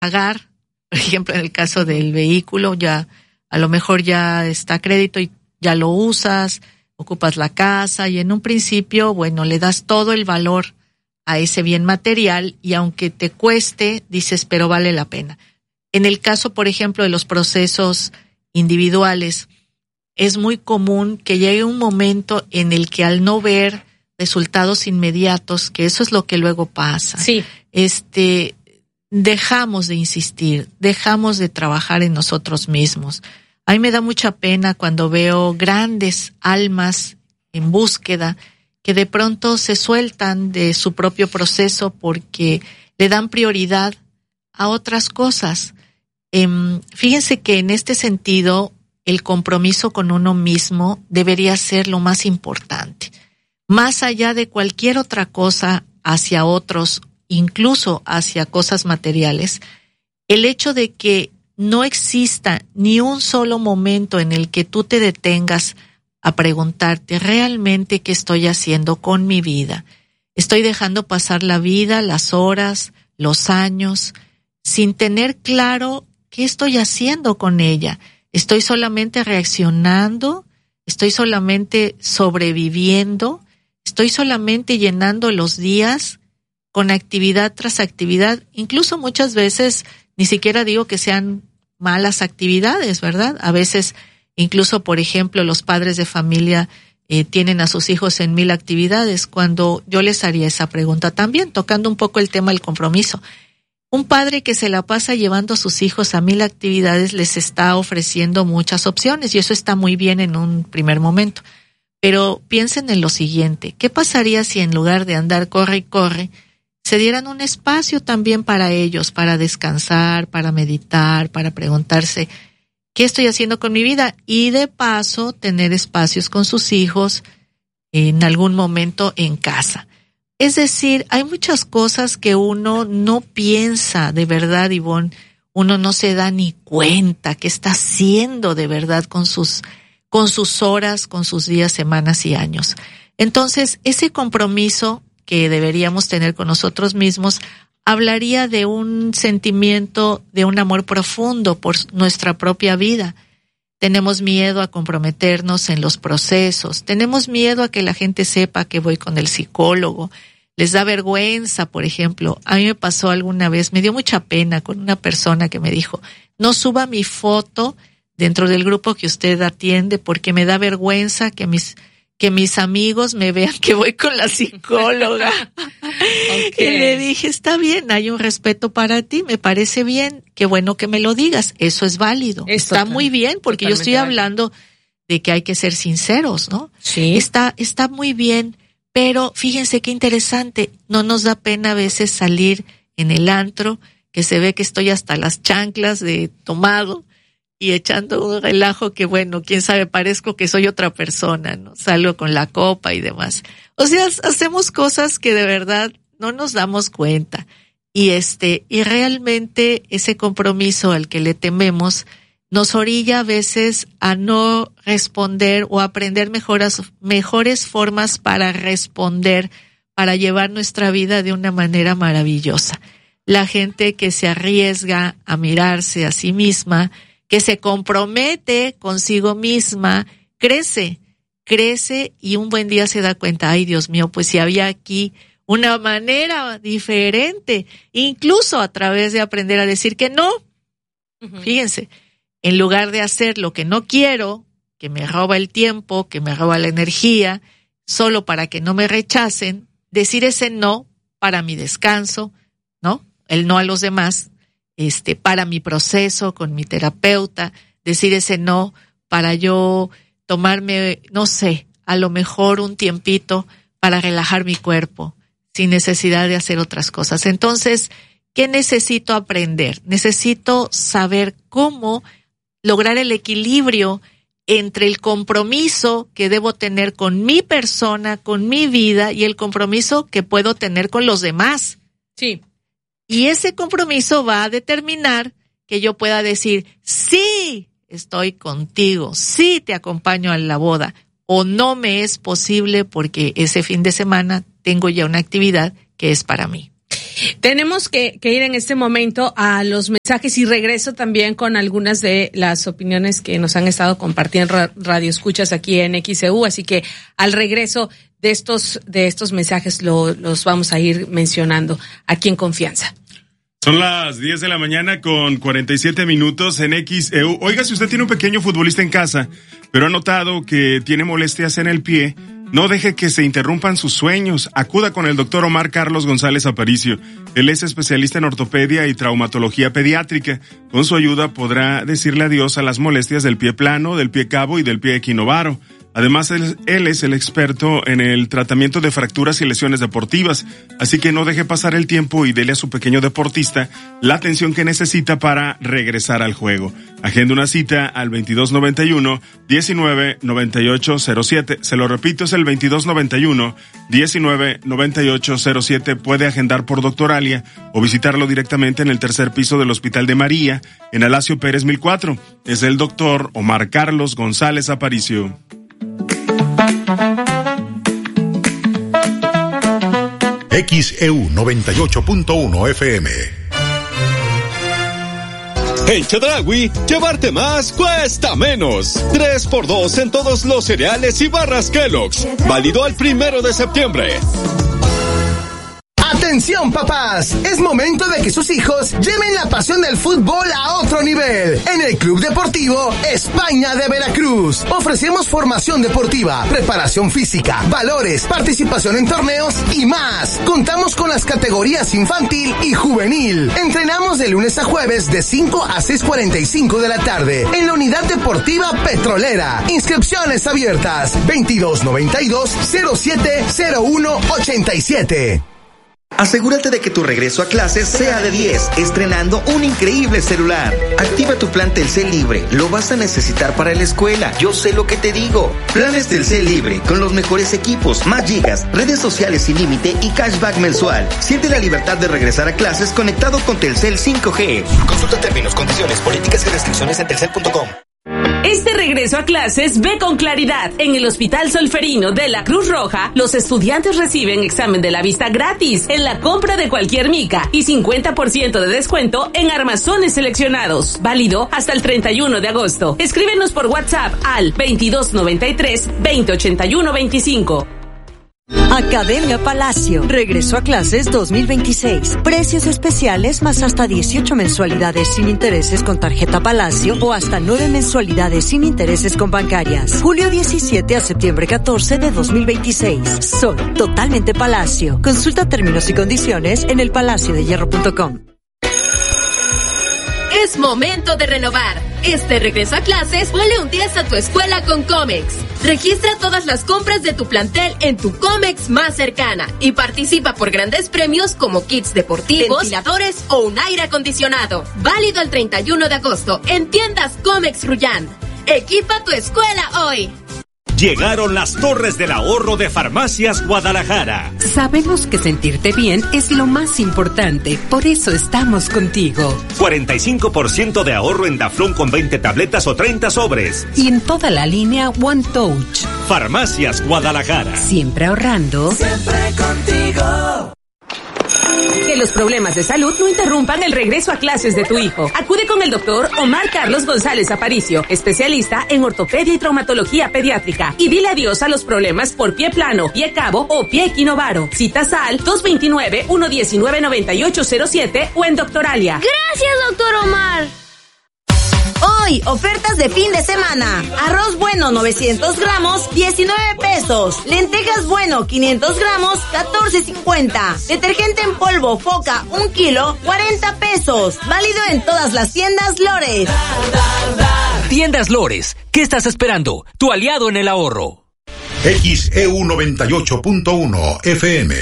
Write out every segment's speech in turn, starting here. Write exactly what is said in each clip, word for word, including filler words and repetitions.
pagar, por ejemplo, en el caso del vehículo, ya a lo mejor ya está a crédito y ya lo usas, ocupas la casa y en un principio, bueno, le das todo el valor a ese bien material y aunque te cueste, dices, pero vale la pena. En el caso, por ejemplo, de los procesos individuales, es muy común que llegue un momento en el que al no ver resultados inmediatos, que eso es lo que luego pasa, sí. este, dejamos de insistir, dejamos de trabajar en nosotros mismos. A mí me da mucha pena cuando veo grandes almas en búsqueda que de pronto se sueltan de su propio proceso porque le dan prioridad a otras cosas. Eh, fíjense que en este sentido el compromiso con uno mismo debería ser lo más importante. Más allá de cualquier otra cosa hacia otros, incluso hacia cosas materiales, el hecho de que no exista ni un solo momento en el que tú te detengas a preguntarte realmente qué estoy haciendo con mi vida. Estoy dejando pasar la vida, las horas, los años, sin tener claro qué estoy haciendo con ella. Estoy solamente reaccionando, estoy solamente sobreviviendo, estoy solamente llenando los días con actividad tras actividad. Incluso muchas veces ni siquiera digo que sean malas actividades, ¿verdad? A veces, incluso, por ejemplo, los padres de familia eh, tienen a sus hijos en mil actividades, cuando yo les haría esa pregunta también, tocando un poco el tema del compromiso. Un padre que se la pasa llevando a sus hijos a mil actividades les está ofreciendo muchas opciones y eso está muy bien en un primer momento. Pero piensen en lo siguiente, ¿qué pasaría si en lugar de andar corre y corre, se dieran un espacio también para ellos, para descansar, para meditar, para preguntarse qué estoy haciendo con mi vida? Y de paso tener espacios con sus hijos en algún momento en casa. Es decir, hay muchas cosas que uno no piensa de verdad, Ivonne, uno no se da ni cuenta qué está haciendo de verdad con sus, con sus horas, con sus días, semanas y años. Entonces, ese compromiso que deberíamos tener con nosotros mismos hablaría de un sentimiento, de un amor profundo por nuestra propia vida. Tenemos miedo a comprometernos en los procesos, tenemos miedo a que la gente sepa que voy con el psicólogo, les da vergüenza, por ejemplo. A mí me pasó alguna vez, me dio mucha pena con una persona que me dijo, no suba mi foto dentro del grupo que usted atiende porque me da vergüenza que mis que mis amigos me vean que voy con la psicóloga. Okay. Y le dije, está bien, hay un respeto para ti, me parece bien, qué bueno que me lo digas, eso es válido, es está total, muy bien, porque yo estoy hablando válido de que hay que ser sinceros, ¿no? Sí. Está, está muy bien, pero fíjense qué interesante, no nos da pena a veces salir en el antro, que se ve que estoy hasta las chanclas de tomado, y echando un relajo que, bueno, quién sabe, parezco que soy otra persona, ¿no? Salgo con la copa y demás. O sea, hacemos cosas que de verdad no nos damos cuenta. Y este, y realmente ese compromiso al que le tememos nos orilla a veces a no responder o aprender mejoras, mejores formas para responder, para llevar nuestra vida de una manera maravillosa. La gente que se arriesga a mirarse a sí misma, que se compromete consigo misma, crece, crece y un buen día se da cuenta, ay Dios mío, pues si había aquí una manera diferente, incluso a través de aprender a decir que no. Uh-huh. Fíjense, en lugar de hacer lo que no quiero, que me roba el tiempo, que me roba la energía, solo para que no me rechacen, decir ese no para mi descanso, ¿no? El no a los demás. Este, para mi proceso con mi terapeuta, decir ese no para yo tomarme, no sé, a lo mejor un tiempito para relajar mi cuerpo, sin necesidad de hacer otras cosas. Entonces, ¿qué necesito aprender? Necesito saber cómo lograr el equilibrio entre el compromiso que debo tener con mi persona, con mi vida, y el compromiso que puedo tener con los demás. Sí. Y ese compromiso va a determinar que yo pueda decir, sí, estoy contigo, sí te acompaño a la boda, o no me es posible porque ese fin de semana tengo ya una actividad que es para mí. Tenemos que, que ir en este momento a los mensajes y regreso también con algunas de las opiniones que nos han estado compartiendo Radio Escuchas aquí en X E U, así que al regreso de estos de estos mensajes lo, los vamos a ir mencionando aquí en Confianza. Son las diez de la mañana con cuarenta y siete minutos en X E U. Oiga, si usted tiene un pequeño futbolista en casa, pero ha notado que tiene molestias en el pie, no deje que se interrumpan sus sueños. Acuda con el doctor Omar Carlos González Aparicio. Él es especialista en ortopedia y traumatología pediátrica. Con su ayuda podrá decirle adiós a las molestias del pie plano, del pie cabo y del pie equinovaro. Además, él, él es el experto en el tratamiento de fracturas y lesiones deportivas, así que no deje pasar el tiempo y dele a su pequeño deportista la atención que necesita para regresar al juego. Agenda una cita al veintidós noventa y uno, diecinueve noventa y ocho cero siete. Se lo repito, es el veintidós noventa y uno, diecinueve noventa y ocho cero siete. Puede agendar por Doctoralia o visitarlo directamente en el tercer piso del Hospital de María, en Alacio Pérez mil cuatro. Es el doctor Omar Carlos González Aparicio. X E U noventa y ocho punto uno F M. En Chedraui, llevarte más cuesta menos. tres por dos en todos los cereales y barras Kellogg's. Válido al primero de septiembre. ¡Atención, papás! Es momento de que sus hijos lleven la pasión del fútbol a otro nivel. En el Club Deportivo España de Veracruz ofrecemos formación deportiva, preparación física, valores, participación en torneos y más. Contamos con las categorías infantil y juvenil. Entrenamos de lunes a jueves de cinco a seis cuarenta y cinco de la tarde en la Unidad Deportiva Petrolera. Inscripciones abiertas veintidós noventa y dos, cero siete cero uno ochenta y siete. Asegúrate de que tu regreso a clases sea de diez, estrenando un increíble celular. Activa tu plan Telcel Libre, lo vas a necesitar para la escuela, yo sé lo que te digo. Planes Telcel Libre, con los mejores equipos, más gigas, redes sociales sin límite y cashback mensual. Siente la libertad de regresar a clases conectado con Telcel cinco G. Consulta términos, condiciones, políticas y restricciones en telcel punto com. Este regreso a clases ve con claridad. En el Hospital Solferino de la Cruz Roja, los estudiantes reciben examen de la vista gratis en la compra de cualquier mica y cincuenta por ciento de descuento en armazones seleccionados. Válido hasta el treinta y uno de agosto. Escríbenos por WhatsApp al veintidós noventa y tres, veinte ochenta y uno veinticinco. Academia Palacio. Regreso a clases dos mil veintiséis. Precios especiales más hasta dieciocho mensualidades sin intereses con tarjeta Palacio o hasta nueve mensualidades sin intereses con bancarias. Julio diecisiete a septiembre catorce de dos mil veintiséis. Soy totalmente Palacio. Consulta términos y condiciones en el palacio de hierro punto com. Es momento de renovar. Este regreso a clases, ponle un diez a tu escuela con Comex. Registra todas las compras de tu plantel en tu Comex más cercana y participa por grandes premios como kits deportivos, ventiladores o un aire acondicionado. Válido el treinta y uno de agosto en tiendas Comex Rullán. Equipa tu escuela hoy. Llegaron las Torres del Ahorro de Farmacias Guadalajara. Sabemos que sentirte bien es lo más importante, por eso estamos contigo. cuarenta y cinco por ciento de ahorro en Daflón con veinte tabletas o treinta sobres. Y en toda la línea One Touch. Farmacias Guadalajara. Siempre ahorrando. Siempre contigo. Que los problemas de salud no interrumpan el regreso a clases de tu hijo. Acude con el doctor Omar Carlos González Aparicio, especialista en ortopedia y traumatología pediátrica. Y dile adiós a los problemas por pie plano, pie cabo o pie equinovaro. Citas al dos veintinueve, uno diecinueve, noventa y ocho cero siete o en Doctoralia. Gracias, doctor Omar. Hoy, ofertas de fin de semana. Arroz bueno novecientos gramos, diecinueve pesos. Lentejas bueno quinientos gramos, catorce cincuenta. Detergente en polvo Foca un kilo, cuarenta pesos. Válido en todas las tiendas Lores. Tiendas Lores, ¿qué estás esperando? Tu aliado en el ahorro. X E U noventa y ocho punto uno F M.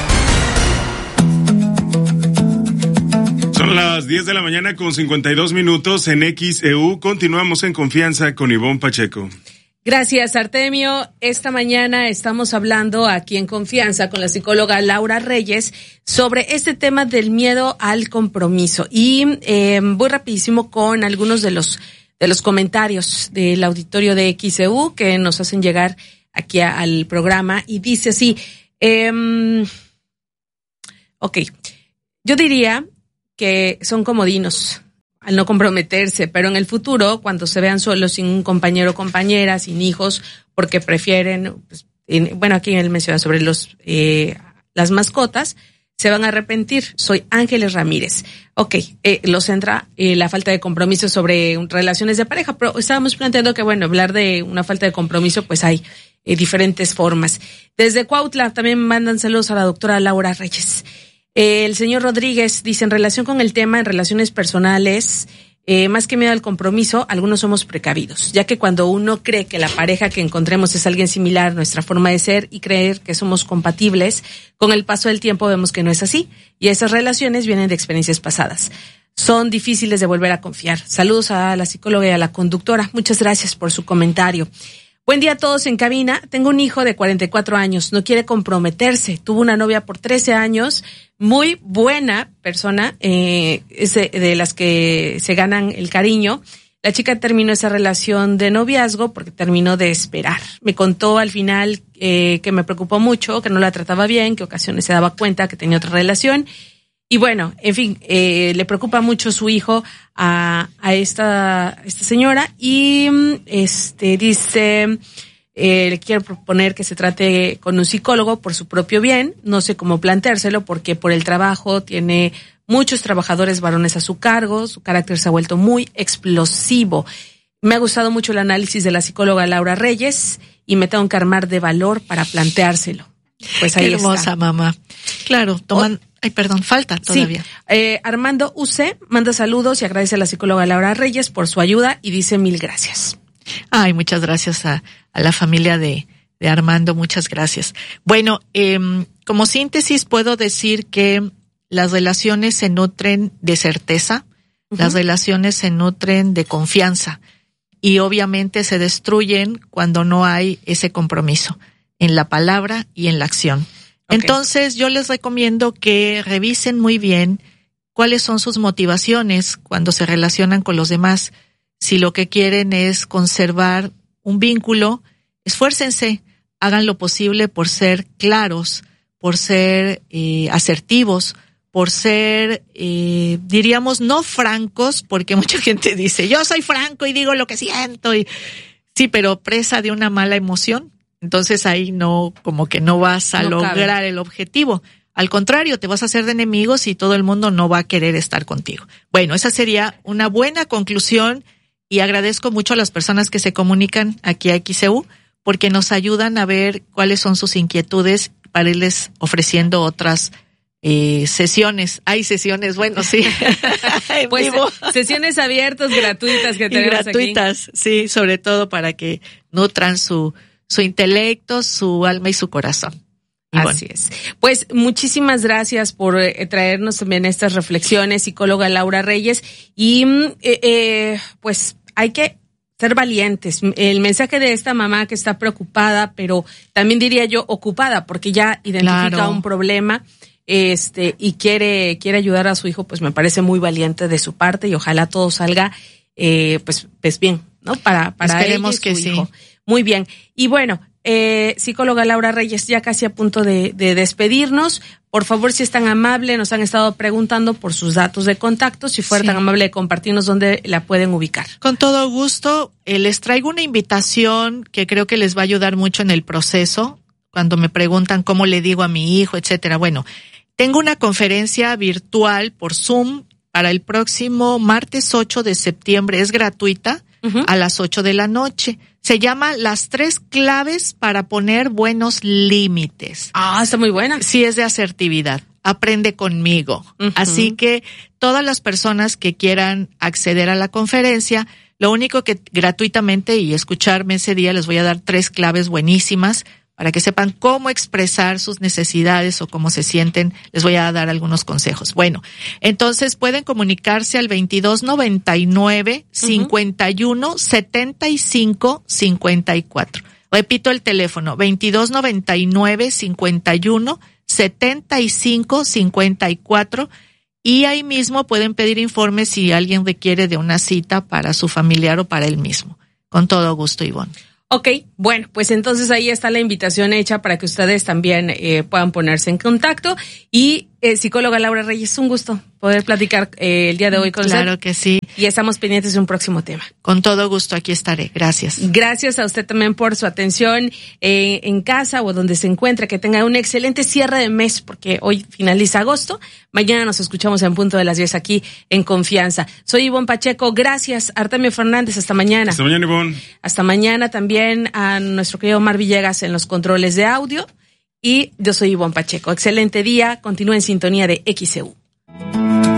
Son las diez de la mañana con cincuenta y dos minutos en X E U. Continuamos en Confianza con Ivonne Pacheco. Gracias, Artemio. Esta mañana estamos hablando aquí en Confianza con la psicóloga Laura Reyes sobre este tema del miedo al compromiso. Y eh, voy rapidísimo con algunos de los de los comentarios del auditorio de X E U que nos hacen llegar aquí a, al programa. Y dice así, eh, ok, yo diría que son comodinos al no comprometerse, pero en el futuro, cuando se vean solos, sin un compañero o compañera, sin hijos, porque prefieren, pues, en, bueno, aquí él menciona sobre los eh, las mascotas, se van a arrepentir. Soy Ángeles Ramírez. Ok, eh, los entra eh, la falta de compromiso sobre relaciones de pareja, pero estábamos planteando que, bueno, hablar de una falta de compromiso, pues hay eh, diferentes formas. Desde Cuautla también mandan saludos a la doctora Laura Reyes. Eh, el señor Rodríguez dice, en relación con el tema, en relaciones personales, eh, más que miedo al compromiso, algunos somos precavidos, ya que cuando uno cree que la pareja que encontremos es alguien similar a nuestra forma de ser y creer que somos compatibles, con el paso del tiempo vemos que no es así, y esas relaciones vienen de experiencias pasadas. Son difíciles de volver a confiar. Saludos a la psicóloga y a la conductora. Muchas gracias por su comentario. Buen día a todos en cabina. Tengo un hijo de cuarenta y cuatro años, no quiere comprometerse. Tuvo una novia por trece años, muy buena persona, eh, es de, de las que se ganan el cariño. La chica terminó esa relación de noviazgo porque terminó de esperar. Me contó al final eh, que me preocupó mucho, que no la trataba bien, que ocasiones se daba cuenta que tenía otra relación. Y bueno, en fin, eh, le preocupa mucho su hijo a, a esta, esta señora y este dice, eh, le quiero proponer que se trate con un psicólogo por su propio bien. No sé cómo planteárselo porque por el trabajo tiene muchos trabajadores varones a su cargo, su carácter se ha vuelto muy explosivo. Me ha gustado mucho el análisis de la psicóloga Laura Reyes y me tengo que armar de valor para planteárselo. Pues ahí Qué hermosa, está. Mamá. Claro, toman... Oh. Ay, perdón, falta todavía. Sí. Eh, Armando U C manda saludos y agradece a la psicóloga Laura Reyes por su ayuda y dice mil gracias. Ay, muchas gracias a, a la familia de, de Armando, muchas gracias. Bueno, eh, como síntesis puedo decir que las relaciones se nutren de certeza, uh-huh. Las relaciones se nutren de confianza y obviamente se destruyen cuando no hay ese compromiso en la palabra y en la acción. Okay. Entonces, yo les recomiendo que revisen muy bien cuáles son sus motivaciones cuando se relacionan con los demás. Si lo que quieren es conservar un vínculo, esfuércense, hagan lo posible por ser claros, por ser eh, asertivos, por ser, eh, diríamos, no francos, porque mucha gente dice, yo soy franco y digo lo que siento. Y sí, pero presa de una mala emoción. Entonces ahí no, como que no vas a no lograr cabe. El objetivo. Al contrario, te vas a hacer de enemigos y todo el mundo no va a querer estar contigo. Bueno, esa sería una buena conclusión y agradezco mucho a las personas que se comunican aquí a X E U porque nos ayudan a ver cuáles son sus inquietudes para irles ofreciendo otras eh, sesiones. Hay sesiones, bueno, sí. Pues sesiones abiertas, gratuitas que tenemos y gratuitas, aquí. Sí, sobre todo para que nutran su su intelecto, su alma y su corazón. Y Así bueno. es. Pues muchísimas gracias por eh, traernos también estas reflexiones, psicóloga Laura Reyes. Y eh, eh, pues hay que ser valientes. El mensaje de esta mamá que está preocupada, pero también diría yo ocupada, porque ya identifica claro. un problema este y quiere quiere ayudar a su hijo, pues me parece muy valiente de su parte y ojalá todo salga eh, pues, pues bien, ¿no? Para, para Esperemos ella y su que hijo. Sí. Muy bien. Y bueno, eh, psicóloga Laura Reyes, ya casi a punto de, de despedirnos. Por favor, si es tan amable, nos han estado preguntando por sus datos de contacto, si fuera sí. tan amable de compartirnos dónde la pueden ubicar. Con todo gusto, eh, les traigo una invitación que creo que les va a ayudar mucho en el proceso, cuando me preguntan cómo le digo a mi hijo, etcétera. Bueno, tengo una conferencia virtual por Zoom para el próximo martes ocho de septiembre, es gratuita, uh-huh. a las ocho de la noche. Se llama Las tres claves para poner buenos límites. Ah, está muy buena. Sí, es de asertividad. Aprende conmigo. Uh-huh. Así que todas las personas que quieran acceder a la conferencia, lo único que gratuitamente y escucharme ese día les voy a dar tres claves buenísimas para que sepan cómo expresar sus necesidades o cómo se sienten. Les voy a dar algunos consejos. Bueno, entonces pueden comunicarse al veintidós noventa y nueve, cincuenta y uno, setenta y cinco, cincuenta y cuatro. Repito el teléfono, veintidós noventa y nueve, cincuenta y uno, setenta y cinco, cincuenta y cuatro. Y ahí mismo pueden pedir informes si alguien requiere de una cita para su familiar o para él mismo. Con todo gusto, Ivonne. Ok, bueno, pues entonces ahí está la invitación hecha para que ustedes también eh, puedan ponerse en contacto y Eh, psicóloga Laura Reyes, un gusto poder platicar eh, el día de hoy con usted. Claro que sí. Y estamos pendientes de un próximo tema. Con todo gusto, aquí estaré. Gracias. Gracias a usted también por su atención eh, en casa o donde se encuentre. Que tenga un excelente cierre de mes, porque hoy finaliza agosto. Mañana nos escuchamos en punto de las diez aquí en Confianza. Soy Ivonne Pacheco. Gracias, Artemio Fernández. Hasta mañana. Hasta mañana, Ivonne. Hasta mañana también a nuestro querido Omar Villegas en los controles de audio. Y yo soy Ivonne Pacheco. Excelente día. Continúe en sintonía de X E U.